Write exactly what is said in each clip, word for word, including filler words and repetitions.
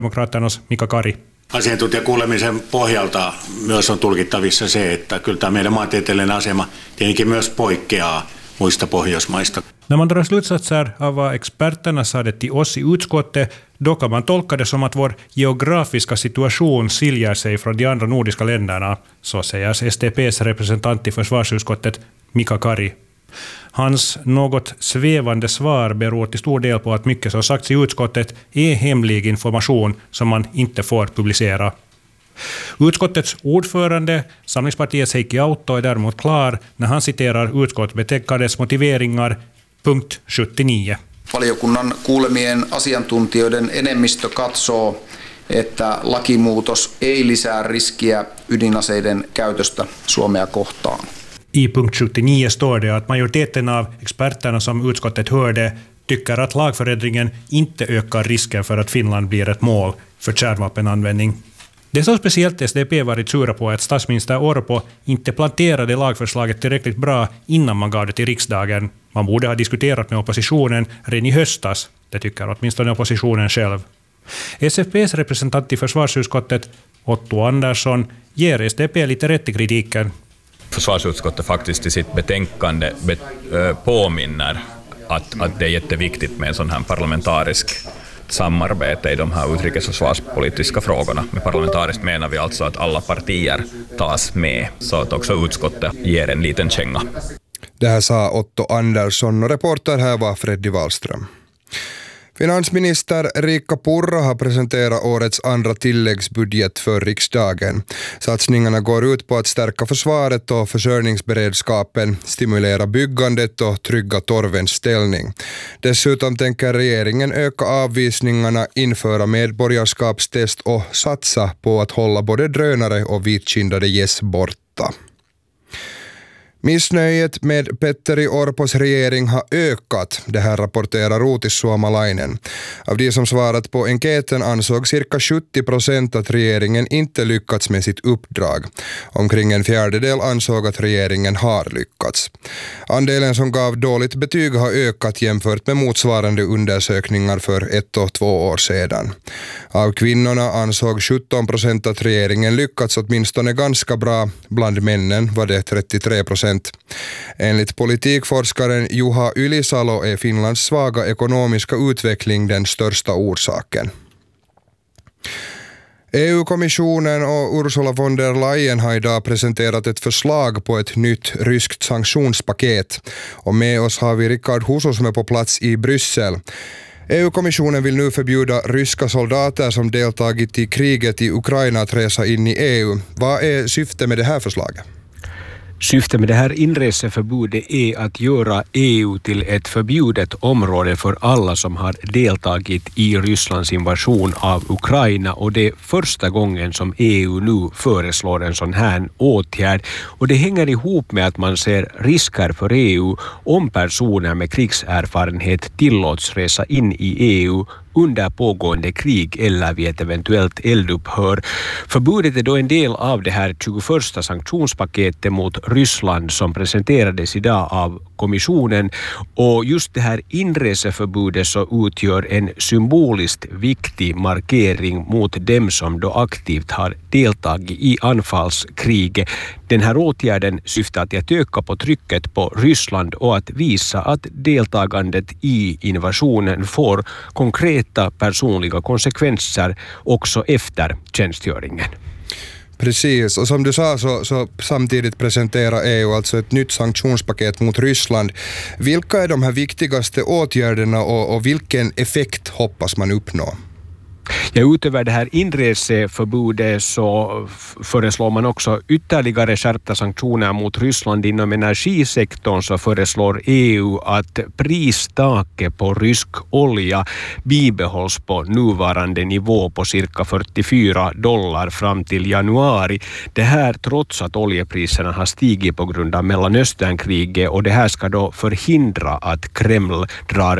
Demokraternas Mika Kari. Asiantuntijakuulemisen pohjalta myös on tulkittavissa se, että kyllä tämä meidän maantieteellinen asema tietenkin myös poikkeaa muista Pohjoismaista. När man drar slutsatser av vad experterna sade till oss i utskottet, då kan man tolka det som att vår geografiska situation skiljer sig från de andra nordiska länderna, så säger S D P:s representant i försvarsutskottet Mika Kari. Hans något svävande svar beror till stor del på att mycket som sagts i utskottet är hemlig information som man inte får publicera. Utskottets ordförande, Samlingspartiets Heikki Autto, är däremot klar när han citerar utskottsbetänkandets motiveringar, punkt sjuttionio. Valiokunnan kuulemien asiantuntijoiden enemmistö katsoo, että lakimuutos ei lisää riskiä ydinaseiden käytöstä Suomea kohtaan. I punkt sjuttionio står det att majoriteten av experterna som utskottet hörde tycker att lagförändringen inte ökar risken för att Finland blir ett mål för kärnvapenanvändning. Det är så speciellt S D P varit sura på att statsminister Orpo inte planterade lagförslaget tillräckligt bra innan man gav det till riksdagen. Man borde ha diskuterat med oppositionen redan i höstas, det tycker åtminstone oppositionen själv. S F P:s representant i försvarsutskottet, Otto Andersson, ger S D P lite rätt i kritiken. Försvarsutskottet faktiskt i sitt betänkande påminner att, att det är jätteviktigt med en sån här parlamentarisk samarbete i de här utrikes- och försvarspolitiska frågorna. Med parlamentariskt menar vi alltså att alla partier tas med, så att också utskottet ger en liten känga. Det här sa Otto Andersson och reporter här var Freddy Wallström. Finansminister Riikka Purra har presenterat årets andra tilläggsbudget för riksdagen. Satsningarna går ut på att stärka försvaret och försörjningsberedskapen, stimulera byggandet och trygga torvens ställning. Dessutom tänker regeringen öka avvisningarna, införa medborgarskapstest och satsa på att hålla både drönare och vitkindade gäss borta. Missnöjet med Petteri Orpos regering har ökat, det här rapporterar Uutissuomalainen. Av de som svarat på enkäten ansåg cirka sjuttio procent att regeringen inte lyckats med sitt uppdrag. Omkring en fjärdedel ansåg att regeringen har lyckats. Andelen som gav dåligt betyg har ökat jämfört med motsvarande undersökningar för ett och två år sedan. Av kvinnorna ansåg sjutton procent att regeringen lyckats åtminstone ganska bra, bland männen var det trettiotre procent. Enligt politikforskaren Juha Ylisalo är Finlands svaga ekonomiska utveckling den största orsaken. E U-kommissionen och Ursula von der Leyen har idag presenterat ett förslag på ett nytt ryskt sanktionspaket. Och med oss har vi Rickard Huso som är på plats i Bryssel. E U-kommissionen vill nu förbjuda ryska soldater som deltagit i kriget i Ukraina att resa in i E U. Vad är syftet med det här förslaget? Syftet med det här inreseförbudet är att göra E U till ett förbjudet område för alla som har deltagit i Rysslands invasion av Ukraina, och det är första gången som E U nu föreslår en sån här åtgärd, och det hänger ihop med att man ser risker för E U om personer med krigserfarenhet tillåts resa in i E U under pågående krig eller vid ett eventuellt eldupphör. Förbudet är då en del av det här tjugoförsta sanktionspaketet mot Ryssland som presenterades idag av kommissionen, och just det här inreseförbudet så utgör en symboliskt viktig markering mot dem som då aktivt har deltagit i anfallskriget. Den här åtgärden syftar till att öka på trycket på Ryssland och att visa att deltagandet i invasionen får konkreta personliga konsekvenser också efter tjänstgöringen. Precis, och som du sa så, så samtidigt presenterar E U alltså ett nytt sanktionspaket mot Ryssland. Vilka är de här viktigaste åtgärderna och, och vilken effekt hoppas man uppnå? Ja, utöver det här inreseförbudet så föreslår man också ytterligare skärpta sanktioner mot Ryssland inom energisektorn. Så föreslår E U att pristaket på rysk olja bibehålls på nuvarande nivå på cirka fyrtiofyra dollar fram till januari. Det här trots att oljepriserna har stigit på grund av Mellanösternkriget, och det här ska då förhindra att Kreml drar nytta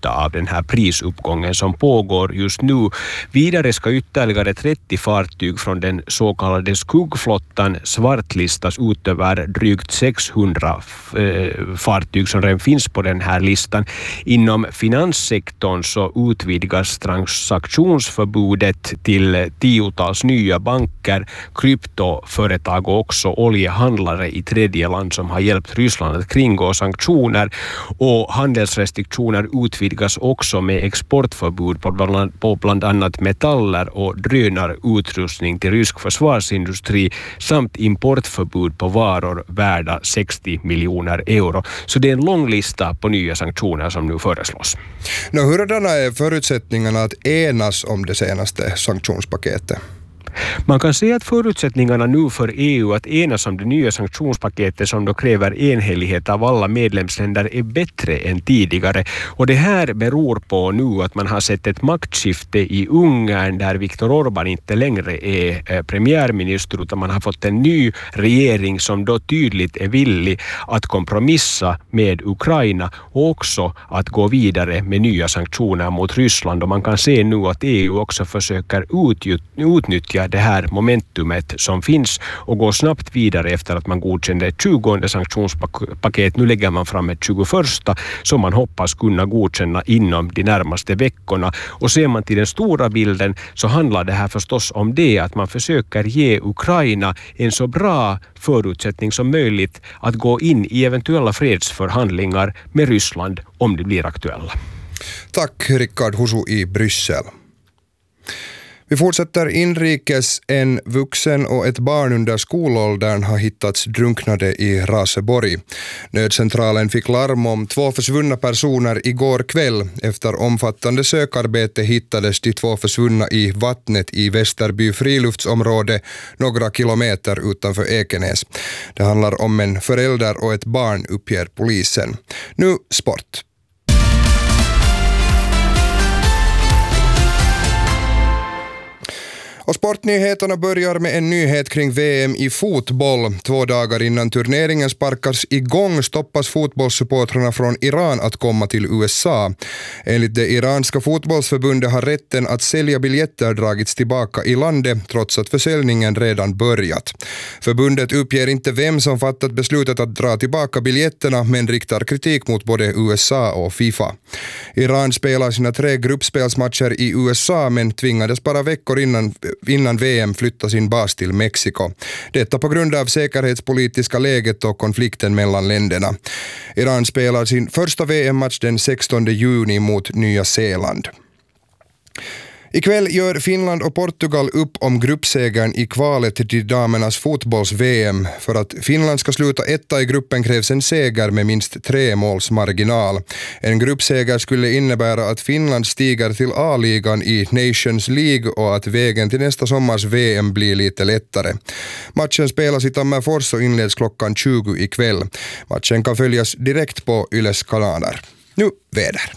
nytta av den här prisuppgången som pågår just nu. Vidare ska ytterligare trettio fartyg från den så kallade skuggflottan svartlistas utöver drygt sexhundra fartyg som redan finns på den här listan. Inom finanssektorn så utvidgas transaktionsförbudet till tiotals nya banker, kryptoföretag och också oljehandlare i tredje land som har hjälpt Ryssland att kringgå sanktioner, och handelsrestriktioner utvidgas också med exportförbud på bland, på bland annat metaller och drönarutrustning till rysk försvarsindustri samt importförbud på varor värda sextio miljoner euro. Så det är en lång lista på nya sanktioner som nu föreslås. Nå, hurdana är förutsättningarna att enas om det senaste sanktionspaketet? Man kan säga att förutsättningarna nu för E U att enas om det nya sanktionspaketet som då kräver enhällighet av alla medlemsländer är bättre än tidigare. Och det här beror på nu att man har sett ett maktskifte i Ungern där Viktor Orbán inte längre är premiärminister, utan man har fått en ny regering som då tydligt är villig att kompromissa med Ukraina och också att gå vidare med nya sanktioner mot Ryssland. Och man kan se nu att E U också försöker utnyttja det här momentumet som finns och går snabbt vidare efter att man godkände ett tjugonde sanktionspaket. Nu lägger man fram ett tjugoförsta som man hoppas kunna godkänna inom de närmaste veckorna. Och ser man till den stora bilden så handlar det här förstås om det att man försöker ge Ukraina en så bra förutsättning som möjligt att gå in i eventuella fredsförhandlingar med Ryssland om det blir aktuella. Tack Rickard Husu i Bryssel. Vi fortsätter inrikes. En vuxen och ett barn under skolåldern har hittats drunknade i Raseborg. Nödcentralen fick larm om två försvunna personer igår kväll. Efter omfattande sökarbete hittades de två försvunna i vattnet i Västerby friluftsområde några kilometer utanför Ekenäs. Det handlar om en förälder och ett barn, uppger polisen. Nu sport. Och sportnyheterna börjar med en nyhet kring V M i fotboll. Två dagar innan turneringen sparkas igång stoppas fotbollssupportrarna från Iran att komma till U S A. Enligt det iranska fotbollsförbundet har rätten att sälja biljetter dragits tillbaka i landet trots att försäljningen redan börjat. Förbundet uppger inte vem som fattat beslutet att dra tillbaka biljetterna men riktar kritik mot både U S A och FIFA. Iran spelar sina tre gruppspelsmatcher i U S A men tvingades bara veckor innan innan V M flyttar sin bas till Mexiko. Detta på grund av säkerhetspolitiska läget och konflikten mellan länderna. Iran spelar sin första V M-match den sextonde juni mot Nya Zeeland. Ikväll gör Finland och Portugal upp om gruppsegern i kvalet till damernas fotbolls-V M. För att Finland ska sluta etta i gruppen krävs en seger med minst tre måls marginal. En gruppseger skulle innebära att Finland stiger till A-ligan i Nations League och att vägen till nästa sommars V M blir lite lättare. Matchen spelas i Tammerfors och inleds klockan tjugo ikväll. Matchen kan följas direkt på Yles kanaler. Nu väder.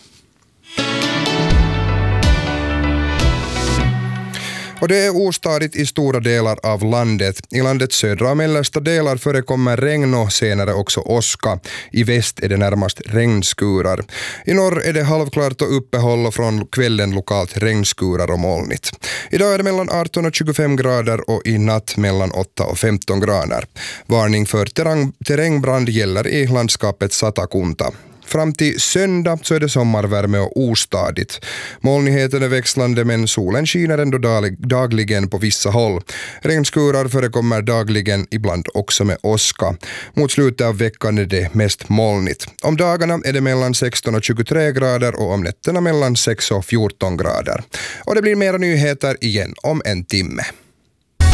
Och det är ostadigt i stora delar av landet. I landets södra och mellersta delar förekommer regn och senare också åska. I väst är det närmast regnskurar. I norr är det halvklart och uppehåll och från kvällen lokalt regnskurar och molnigt. Idag är det mellan arton och tjugofem grader och i natt mellan åtta och femton grader. Varning för terräng, terrängbrand gäller i landskapet Satakunta. Fram till söndag så är det sommarvärme och ostadigt. Molnigheten är växlande men solen skiner ändå dagligen på vissa håll. Regnskurar förekommer dagligen, ibland också med åska. Mot slutet av veckan är det mest molnigt. Om dagarna är det mellan sexton och tjugotre grader och om nätterna mellan sex och fjorton grader. Och det blir mera nyheter igen om en timme.